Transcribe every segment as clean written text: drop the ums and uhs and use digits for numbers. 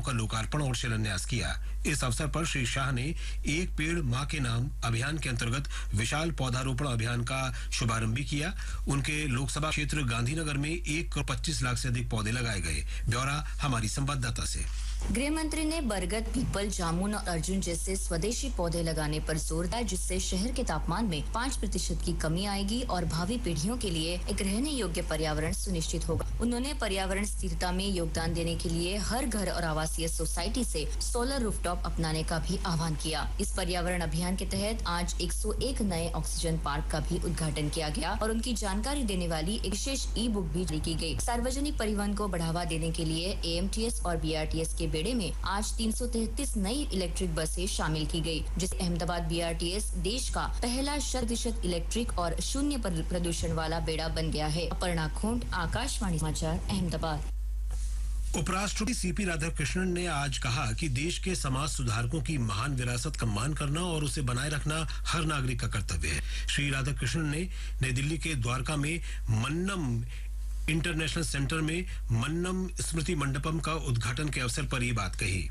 का लोकार्पण और शिलान्यास किया। इस अवसर पर श्री शाह ने एक पेड़ मां के नाम अभियान के अंतर्गत विशाल पौधारोपण अभियान का शुभारंभ भी किया। उनके लोकसभा क्षेत्र गांधीनगर में 1.25 लाख से अधिक पौधे लगाए गए। ब्यौरा हमारी संवाददाता से। गृह मंत्री ने बरगद, पीपल, जामुन और अर्जुन जैसे स्वदेशी पौधे लगाने पर जोर दिया, जिससे शहर के तापमान में 5% की कमी आएगी और भावी पीढ़ियों के लिए एक रहने योग्य पर्यावरण सुनिश्चित होगा। उन्होंने पर्यावरण स्थिरता में योगदान देने के लिए हर घर और आवासीय सोसाइटी से सोलर रूफटॉप अपनाने का भी आह्वान किया। इस पर्यावरण अभियान के तहत आज 101 नए ऑक्सीजन पार्क का भी उद्घाटन किया गया और उनकी जानकारी देने वाली एक विशेष ई बुक भी जारी की गई। सार्वजनिक परिवहन को बढ़ावा देने के लिए AMTS और BRTS के बेड़े में आज 333 नई इलेक्ट्रिक बसें शामिल की गई, जिससे अहमदाबाद BRTS देश का पहला 100% इलेक्ट्रिक और शून्य प्रदूषण वाला बेड़ा बन गया है। अपर्णा खोंड, आकाशवाणी समाचार, अहमदाबाद। उपराष्ट्रपति CP राधाकृष्णन ने आज कहा कि देश के समाज सुधारकों की महान विरासत का मान करना और उसे बनाए रखना हर नागरिक का कर्तव्य है। श्री राधाकृष्णन ने नई दिल्ली के द्वारका में मन्नम इंटरनेशनल सेंटर में मन्नम स्मृति मंडपम का उद्घाटन के अवसर पर ये बात कही।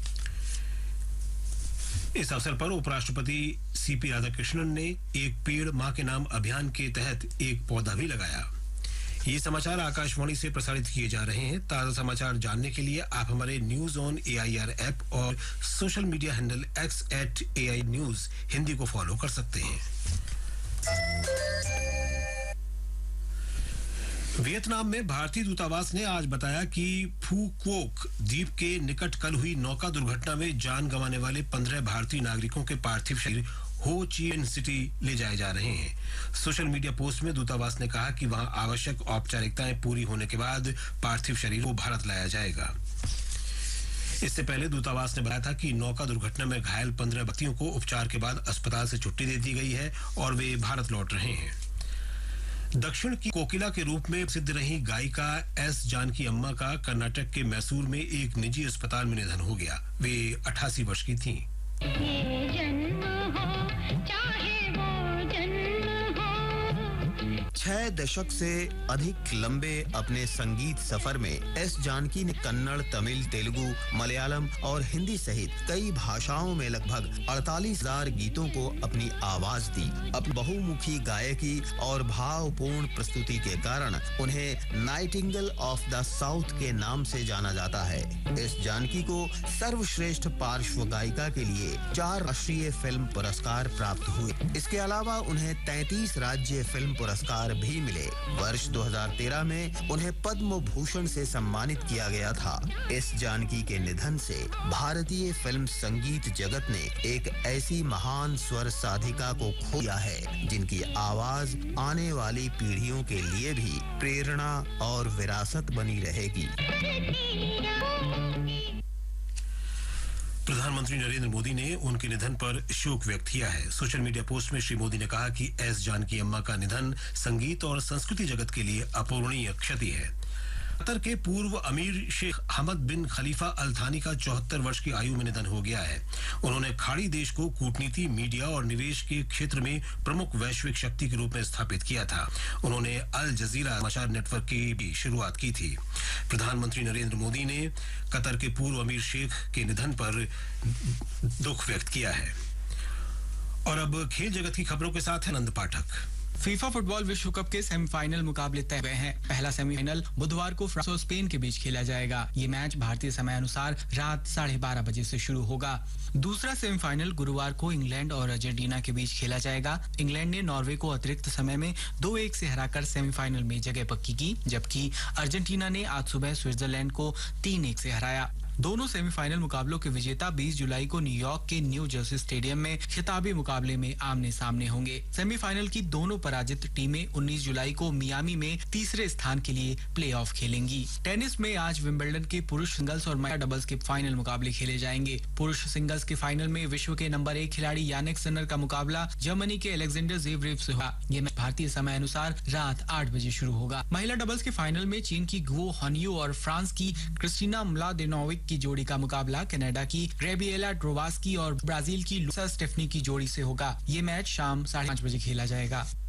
इस अवसर पर उपराष्ट्रपति CP राधाकृष्णन ने एक पेड़ मां के नाम अभियान के तहत एक पौधा भी लगाया। ये समाचार आकाशवाणी से प्रसारित किए जा रहे हैं। ताजा समाचार जानने के लिए आप हमारे न्यूज ऑन AIR ऐप और social media handle X @AI News Hindi को फॉलो कर सकते हैं। वियतनाम में भारतीय दूतावास ने आज बताया कि फू क्वोक द्वीप के निकट कल हुई नौका दुर्घटना में जान गंवाने वाले 15 भारतीय नागरिकों के पार्थिव शरीर हो ची मिन्ह सिटी ले जाए जा रहे हैं। सोशल मीडिया पोस्ट में दूतावास ने कहा कि वहां आवश्यक औपचारिकताएं पूरी होने के बाद पार्थिव शरीर को भारत लाया जाएगा। इससे पहले दूतावास ने बताया था कि नौका दुर्घटना में घायल 15 व्यक्तियों को उपचार के बाद अस्पताल से छुट्टी दे दी गई है और वे भारत लौट रहे हैं। दक्षिण की कोकिला के रूप में प्रसिद्ध रही गायिका S जानकी अम्मा का कर्नाटक के मैसूर में एक निजी अस्पताल में निधन हो गया। वे 88 वर्ष की थीं। 6 दशक से अधिक लंबे अपने संगीत सफर में S जानकी ने कन्नड़, तमिल, तेलुगु, मलयालम और हिंदी सहित कई भाषाओं में लगभग 48,000 गीतों को अपनी आवाज दी। अपनी बहुमुखी गायकी और भावपूर्ण प्रस्तुति के कारण उन्हें नाइटिंगेल ऑफ द साउथ के नाम से जाना जाता है। S जानकी को सर्वश्रेष्ठ पार्श्व गायिका के लिए 4 राष्ट्रीय फिल्म पुरस्कार प्राप्त हुए। इसके अलावा उन्हें 33 राज्य फिल्म पुरस्कार भी मिले। वर्ष 2013 में उन्हें पद्म भूषण से सम्मानित किया गया था। S जानकी के निधन से भारतीय फिल्म संगीत जगत ने एक ऐसी महान स्वर साधिका को खो दिया है जिनकी आवाज आने वाली पीढ़ियों के लिए भी प्रेरणा और विरासत बनी रहेगी। प्रधानमंत्री नरेंद्र मोदी ने उनके निधन पर शोक व्यक्त किया है। सोशल मीडिया पोस्ट में श्री मोदी ने कहा कि S जानकी अम्मा का निधन संगीत और संस्कृति जगत के लिए अपूरणीय क्षति है। कतर के पूर्व अमीर शेख हमद बिन खलीफा अल थानी का 74 वर्ष की आयु में निधन हो गया है। उन्होंने खाड़ी देश को कूटनीति, मीडिया और निवेश के क्षेत्र में प्रमुख वैश्विक शक्ति के रूप में स्थापित किया था। उन्होंने अल जजीरा समाचार नेटवर्क की भी शुरुआत की थी। प्रधानमंत्री नरेंद्र मोदी ने कतर के पूर्व अमीर शेख के निधन पर दुख व्यक्त किया है। और अब खेल जगत की खबरों के साथ है नंद पाठक। फीफा फुटबॉल विश्व कप के सेमीफाइनल मुकाबले तय हुए हैं। पहला सेमीफाइनल बुधवार को फ्रांस और स्पेन के बीच खेला जाएगा। ये मैच भारतीय समय अनुसार रात 12:30 बजे से शुरू होगा। दूसरा सेमीफाइनल गुरुवार को इंग्लैंड और अर्जेंटीना के बीच खेला जाएगा। इंग्लैंड ने नॉर्वे को अतिरिक्त समय में 2-1 से हराकर सेमीफाइनल में जगह पक्की की, जबकि अर्जेंटीना ने आज सुबह स्विट्जरलैंड को 3-1 से हराया। दोनों सेमीफाइनल मुकाबलों के विजेता 20 जुलाई को न्यूयॉर्क के न्यू जर्सी स्टेडियम में खिताबी मुकाबले में आमने सामने होंगे। सेमीफाइनल की दोनों पराजित टीमें 19 जुलाई को मियामी में तीसरे स्थान के लिए प्लेऑफ खेलेंगी। टेनिस में आज विंबलडन के पुरुष सिंगल्स और महिला डबल्स के फाइनल मुकाबले खेले जाएंगे। पुरुष सिंगल्स के फाइनल में विश्व के नंबर 1 खिलाड़ी यानिक सिनर का मुकाबला जर्मनी के अलेक्जेंडर ज़वेरेव से होगा। ये मैच भारतीय समय अनुसार रात 8 बजे शुरू होगा। महिला डबल्स के फाइनल में चीन की गुओ हनियो और फ्रांस की क्रिस्टीना म्लादेनोविक की जोड़ी का मुकाबला कनाडा की रेबिएला ड्रोवास्की और ब्राजील की लूसा स्टेफनी की जोड़ी से होगा। ये मैच शाम 5:30 बजे खेला जाएगा।